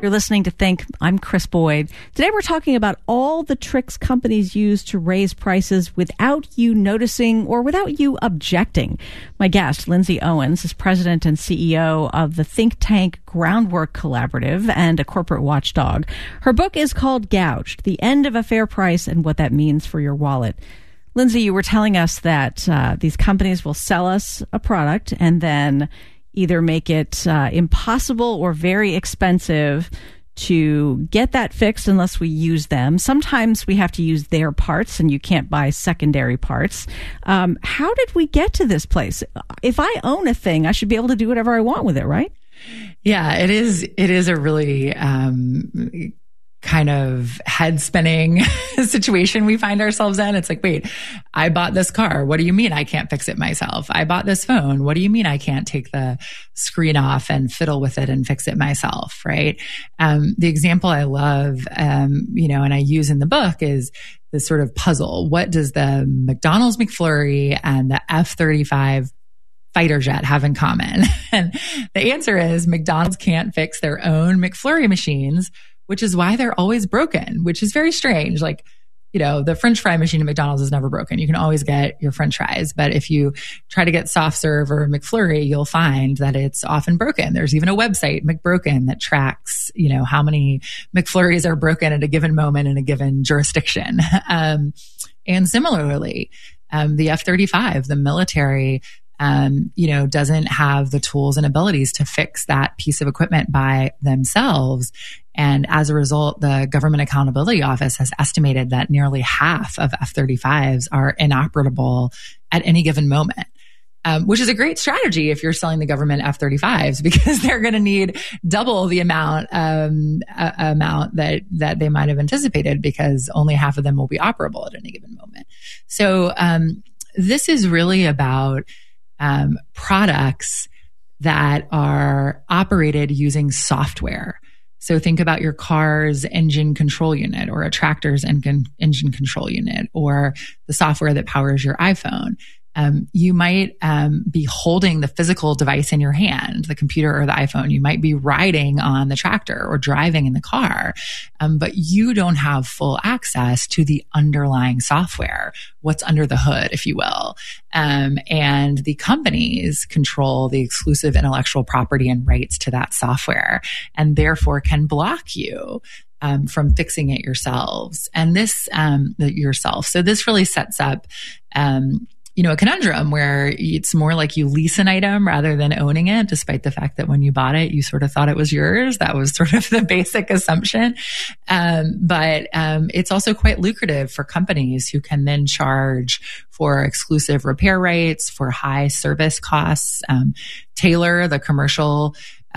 You're listening to Think. I'm Chris Boyd. Today we're talking about all the tricks companies use to raise prices without you noticing or without you objecting. My guest, Lindsay Owens, is president and CEO of the think tank Groundwork Collaborative and a corporate watchdog. Her book is called Gouged: The End of a Fair Price and What That Means for Your Wallet. Lindsay, you were telling us that these companies will sell us a product and then either make it impossible or very expensive to get that fixed unless we use them. Sometimes we have to use their parts and you can't buy secondary parts. How did we get to this place? If I own a thing, I should be able to do whatever I want with it, right? Yeah, it is a really kind of head spinning situation we find ourselves in. It's like, wait, I bought this car. What do you mean I can't fix it myself? I bought this phone. What do you mean I can't take the screen off and fiddle with it and fix it myself? Right. The example I love, and I use in the book is this sort of puzzle. What does the McDonald's McFlurry and the F-35 fighter jet have in common? And the answer is McDonald's can't fix their own McFlurry machines, which is why they're always broken, which is very strange. Like, the French fry machine at McDonald's is never broken. You can always get your French fries. But if you try to get soft serve or McFlurry, you'll find that it's often broken. There's even a website, McBroken, that tracks, how many McFlurries are broken at a given moment in a given jurisdiction. And similarly, the F-35, the military, doesn't have the tools and abilities to fix that piece of equipment by themselves. And as a result, the Government Accountability Office has estimated that nearly half of F-35s are inoperable at any given moment. Which is a great strategy if you're selling the government F-35s, because they're going to need double the amount that they might have anticipated, because only half of them will be operable at any given moment. So this is really about products that are operated using software. So think about your car's engine control unit, or a tractor's engine control unit, or the software that powers your iPhone. You might be holding the physical device in your hand, the computer or the iPhone. You might be riding on the tractor or driving in the car, but you don't have full access to the underlying software, what's under the hood, if you will. And the companies control the exclusive intellectual property and rights to that software, and therefore can block you from fixing it yourselves. And this yourself. So this really sets up a conundrum where it's more like you lease an item rather than owning it, despite the fact that when you bought it, you sort of thought it was yours. That was sort of the basic assumption. But it's also quite lucrative for companies who can then charge for exclusive repair rates, for high service costs. Taylor, the commercial,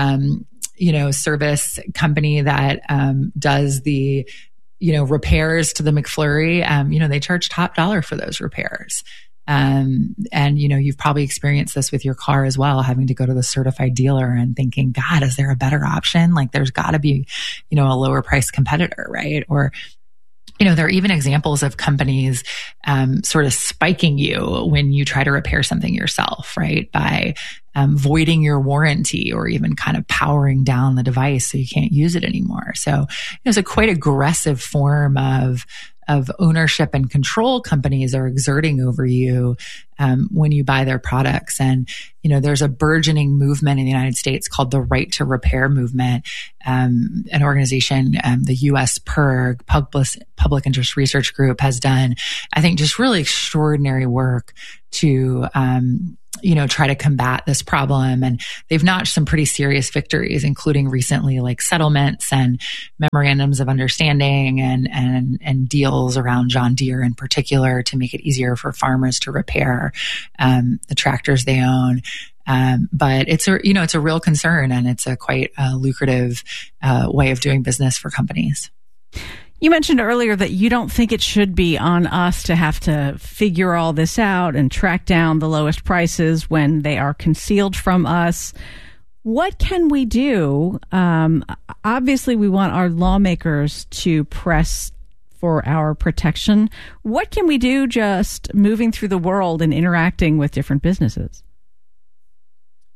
service company that does the repairs to the McFlurry, they charge top dollar for those repairs. And you've probably experienced this with your car as well, having to go to the certified dealer and thinking, God, is there a better option? Like, there's got to be, a lower price competitor, right? Or, there are even examples of companies sort of spiking you when you try to repair something yourself, right? By voiding your warranty, or even kind of powering down the device so you can't use it anymore. So it's a quite aggressive form of ownership and control companies are exerting over you when you buy their products. And, there's a burgeoning movement in the United States called the Right to Repair movement, an organization, the U.S. PIRG, Public Interest Research Group, has done, I think, just really extraordinary work to try to combat this problem. And they've notched some pretty serious victories, including recently like settlements and memorandums of understanding and deals around John Deere in particular, to make it easier for farmers to repair the tractors they own. But it's a real concern, and it's a quite lucrative way of doing business for companies. You mentioned earlier that you don't think it should be on us to have to figure all this out and track down the lowest prices when they are concealed from us. What can we do? Obviously, we want our lawmakers to press for our protection. What can we do just moving through the world and interacting with different businesses?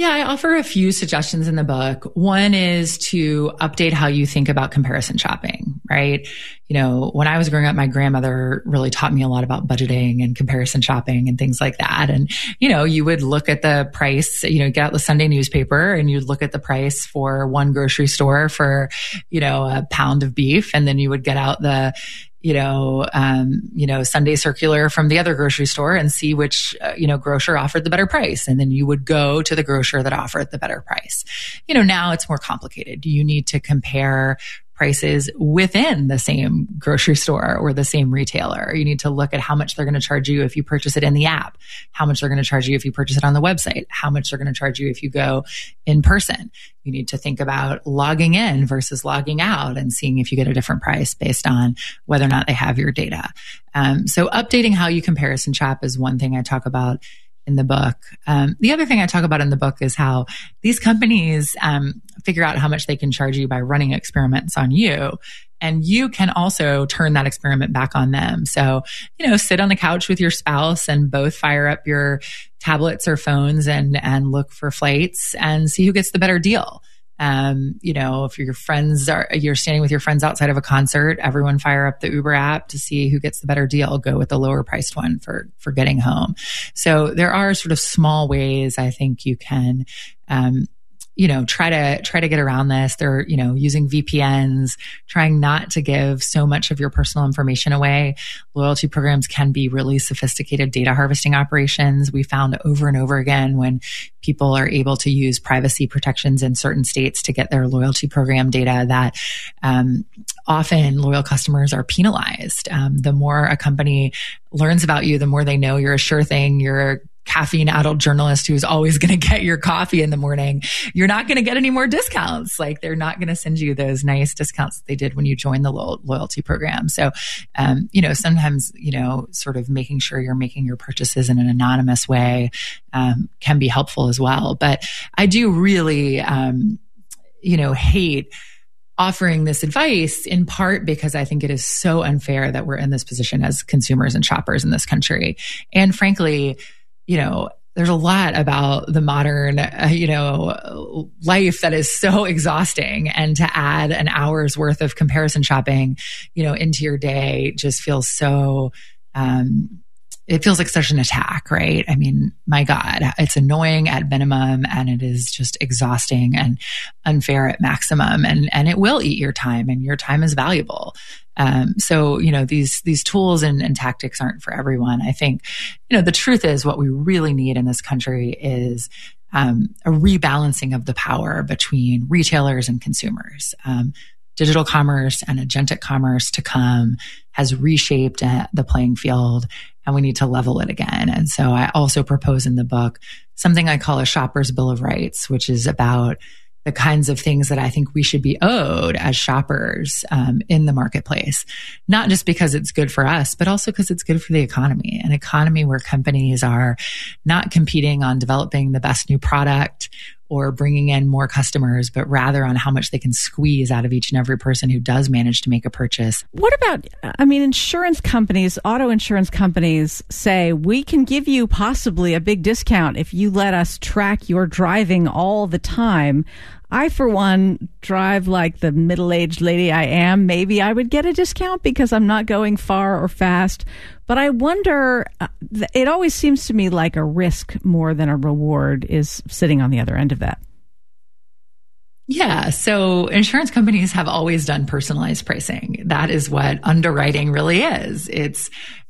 Yeah, I offer a few suggestions in the book. One is to update how you think about comparison shopping, right? When I was growing up, my grandmother really taught me a lot about budgeting and comparison shopping and things like that. And, you would look at the price, get out the Sunday newspaper and you'd look at the price for one grocery store for, a pound of beef. And then you would get out the, Sunday circular from the other grocery store and see which, grocer offered the better price. And then you would go to the grocer that offered the better price. Now it's more complicated. You need to compare prices within the same grocery store or the same retailer. You need to look at how much they're going to charge you if you purchase it in the app, how much they're going to charge you if you purchase it on the website, how much they're going to charge you if you go in person. You need to think about logging in versus logging out and seeing if you get a different price based on whether or not they have your data. So updating how you comparison shop is one thing I talk about in the book. The other thing I talk about in the book is how these companies figure out how much they can charge you by running experiments on you. And you can also turn that experiment back on them. So, sit on the couch with your spouse and both fire up your tablets or phones and look for flights and see who gets the better deal. If you're standing with your friends outside of a concert, everyone fire up the Uber app to see who gets the better deal. Go with the lower priced one for getting home. So there are sort of small ways I think you can, try to get around this. They're, using VPNs, trying not to give so much of your personal information away. Loyalty programs can be really sophisticated data harvesting operations. We found over and over again when people are able to use privacy protections in certain states to get their loyalty program data that often loyal customers are penalized. The more a company learns about you, the more they know you're a sure thing, you're a caffeine-addled journalist who's always going to get your coffee in the morning, you're not going to get any more discounts. Like they're not going to send you those nice discounts that they did when you joined the loyalty program. So, sometimes, sort of making sure you're making your purchases in an anonymous way can be helpful as well. But I do really, hate offering this advice in part because I think it is so unfair that we're in this position as consumers and shoppers in this country. And frankly, there's a lot about the modern, life that is so exhausting. And to add an hour's worth of comparison shopping, into your day just feels so, it feels like such an attack, right? I mean, my God, it's annoying at minimum and it is just exhausting and unfair at maximum. And it will eat your time and your time is valuable. So, these tools and tactics aren't for everyone. I think, the truth is what we really need in this country is a rebalancing of the power between retailers and consumers. Digital commerce and agentic commerce to come has reshaped the playing field and we need to level it again. And so I also propose in the book something I call a shopper's bill of rights, which is about the kinds of things that I think we should be owed as shoppers in the marketplace, not just because it's good for us, but also because it's good for the economy, an economy where companies are not competing on developing the best new product or bringing in more customers, but rather on how much they can squeeze out of each and every person who does manage to make a purchase. What about, insurance companies, auto insurance companies say, we can give you possibly a big discount if you let us track your driving all the time. I, for one, drive like the middle-aged lady I am. Maybe I would get a discount because I'm not going far or fast. But I wonder, it always seems to me like a risk more than a reward is sitting on the other end of that. Yeah. So insurance companies have always done personalized pricing. That is what underwriting really is. It's,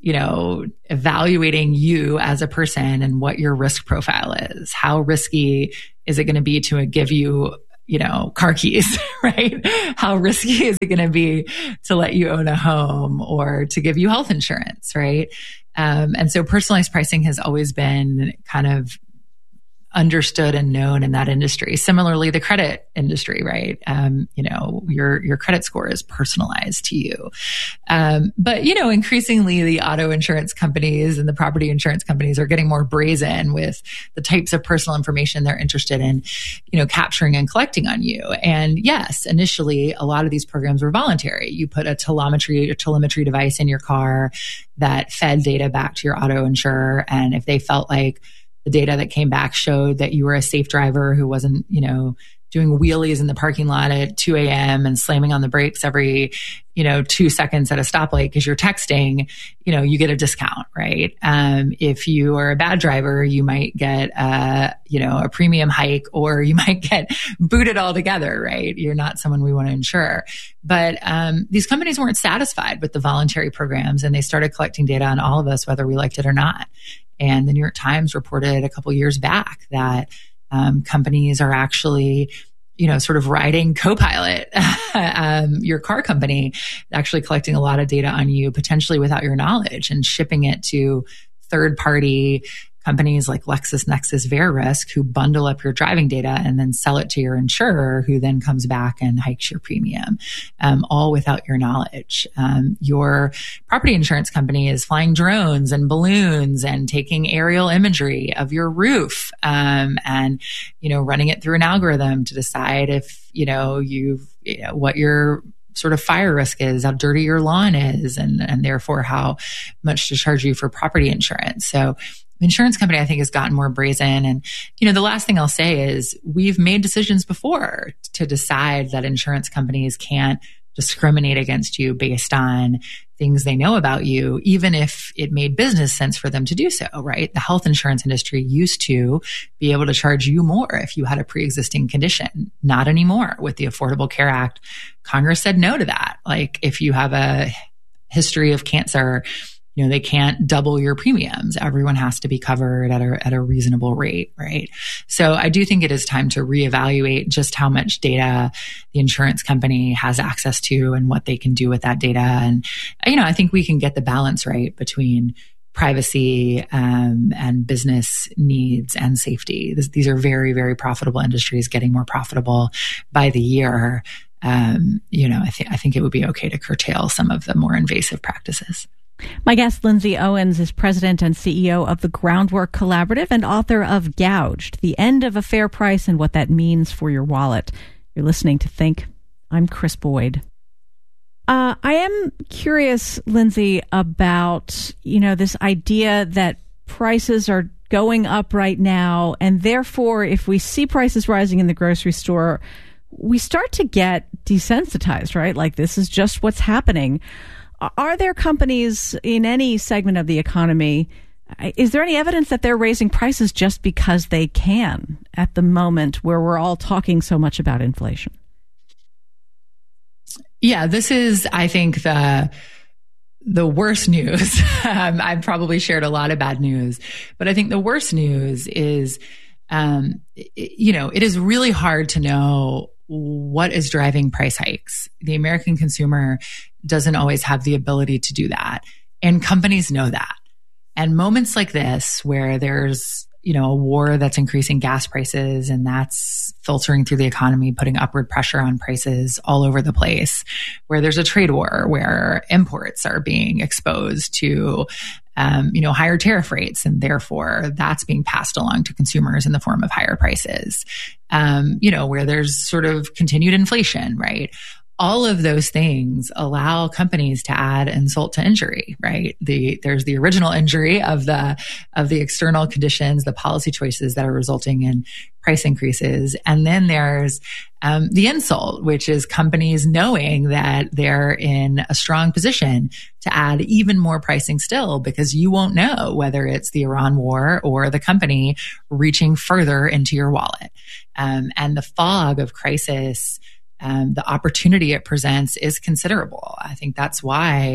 evaluating you as a person and what your risk profile is. How risky is it going to be to give you car keys, right? How risky is it going to be to let you own a home or to give you health insurance, right? And so personalized pricing has always been kind of understood and known in that industry. Similarly, the credit industry, right? Your credit score is personalized to you. But increasingly the auto insurance companies and the property insurance companies are getting more brazen with the types of personal information they're interested in, capturing and collecting on you. And yes, initially a lot of these programs were voluntary. You put a telemetry device in your car that fed data back to your auto insurer. And if they felt like the data that came back showed that you were a safe driver who wasn't, doing wheelies in the parking lot at 2 a.m. and slamming on the brakes every, 2 seconds at a stoplight because you're texting, you get a discount, right? If you are a bad driver, you might get, a premium hike, or you might get booted altogether, right? You're not someone we want to insure. But these companies weren't satisfied with the voluntary programs, and they started collecting data on all of us, whether we liked it or not. And the New York Times reported a couple years back that companies are actually, sort of riding Copilot, your car company, actually collecting a lot of data on you, potentially without your knowledge, and shipping it to third-party companies like LexisNexis, Verisk, who bundle up your driving data and then sell it to your insurer, who then comes back and hikes your premium, all without your knowledge. Your property insurance company is flying drones and balloons and taking aerial imagery of your roof, and running it through an algorithm to decide if what your sort of fire risk is, how dirty your lawn is, and therefore how much to charge you for property insurance. So the insurance company, I think, has gotten more brazen. And, the last thing I'll say is we've made decisions before to decide that insurance companies can't discriminate against you based on things they know about you, even if it made business sense for them to do so, right? The health insurance industry used to be able to charge you more if you had a pre-existing condition. Not anymore. With the Affordable Care Act, Congress said no to that. Like, if you have a history of cancer, they can't double your premiums. Everyone has to be covered at a reasonable rate, right? So I do think it is time to reevaluate just how much data the insurance company has access to and what they can do with that data. And, I think we can get the balance right between privacy and business needs and safety. These are very, very profitable industries, getting more profitable by the year. I think it would be okay to curtail some of the more invasive practices. My guest, Lindsay Owens, is president and CEO of the Groundwork Collaborative and author of Gouged, The End of a Fair Price and What That Means for Your Wallet. You're listening to Think. I'm Chris Boyd. I am curious, Lindsay, about, this idea that prices are going up right now, and therefore, if we see prices rising in the grocery store, we start to get desensitized, right? Like, this is just what's happening. Are there companies in any segment of the economy, is there any evidence that they're raising prices just because they can at the moment where we're all talking so much about inflation? Yeah, this is, I think, the worst news. I've probably shared a lot of bad news, but I think the worst news is, it is really hard to know what is driving price hikes. The American consumer doesn't always have the ability to do that. And companies know that. And moments like this, where there's, a war that's increasing gas prices and that's filtering through the economy, putting upward pressure on prices all over the place, where there's a trade war, where imports are being exposed to, higher tariff rates, and therefore that's being passed along to consumers in the form of higher prices, where there's sort of continued inflation, right? All of those things allow companies to add insult to injury, right? There's the original injury of the external conditions, the policy choices that are resulting in price increases. And then there's the insult, which is companies knowing that they're in a strong position to add even more pricing still, because you won't know whether it's the Iran war or the company reaching further into your wallet. And the fog of crisis, the opportunity it presents is considerable. I think that's why,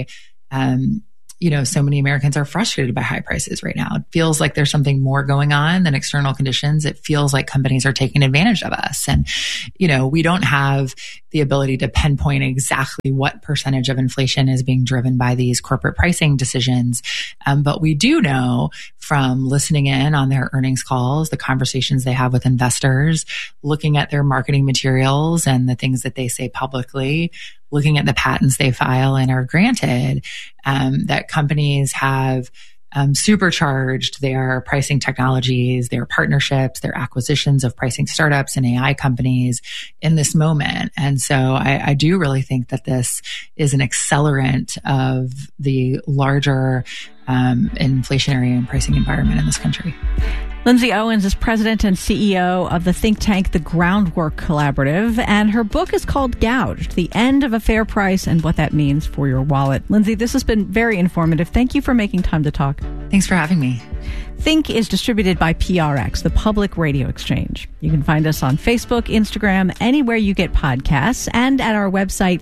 so many Americans are frustrated by high prices right now. It feels like there's something more going on than external conditions. It feels like companies are taking advantage of us. And, we don't have the ability to pinpoint exactly what percentage of inflation is being driven by these corporate pricing decisions. But we do know from listening in on their earnings calls, the conversations they have with investors, looking at their marketing materials and the things that they say publicly, looking at the patents they file and are granted, that companies have supercharged their pricing technologies, their partnerships, their acquisitions of pricing startups and AI companies in this moment. And so I do really think that this is an accelerant of the larger inflationary and pricing environment in this country. Lindsay Owens is president and CEO of the think tank The Groundwork Collaborative, and her book is called Gouged, The End of a Fair Price and What That Means for Your Wallet. Lindsay, this has been very informative. Thank you for making time to talk. Thanks for having me. Think is distributed by PRX, the Public Radio Exchange. You can find us on Facebook, Instagram, anywhere you get podcasts, and at our website,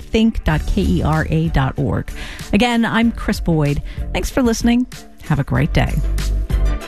think.kera.org. Again, I'm Chris Boyd. Thanks for listening. Have a great day.